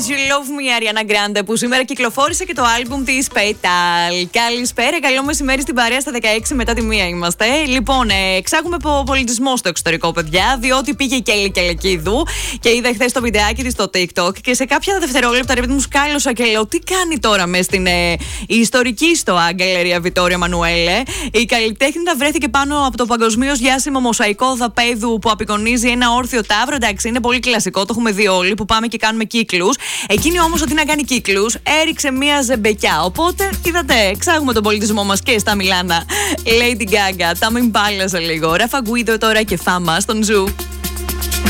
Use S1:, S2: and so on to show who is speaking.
S1: You Love Me, Ariana Grande, που σήμερα κυκλοφόρησε και το άλμπουμ της Petal. Καλησπέρα, καλό μεσημέρι στην παρέα. Στα 16 μετά τη 1 είμαστε. Λοιπόν, εξάγουμε πολιτισμό στο εξωτερικό, παιδιά, διότι πήγε η Κέλλη Κελεκίδου και είδα χθες το βιντεάκι της στο TikTok και σε κάποια δευτερόλεπτα, ρε παιδί μου, σκάλωσα και λέω τι κάνει τώρα μες στην ιστορική ΣΤΟΑ Γκαλερία Βιτόρια Μανουέλε. Η καλλιτέχνητα βρέθηκε πάνω από το παγκοσμίως διάσημο μοσαϊκό δαπέδου που απεικονίζει ένα όρθιο ταύρο. Εντάξει, είναι πολύ κλασικό, το έχουμε δει όλοι που πάμε και κάνουμε κύκλους. Εκείνη όμως αντί να κάνει κύκλους, έριξε μία ζεμπεκιά. Οπότε, είδατε, εξάγουμε τον πολιτισμό μας και στα Μιλάνα. Lady Gaga, τα μην πάλια σε λίγο. Ραφα Γκουίδο τώρα και Φάμα στον Ζου.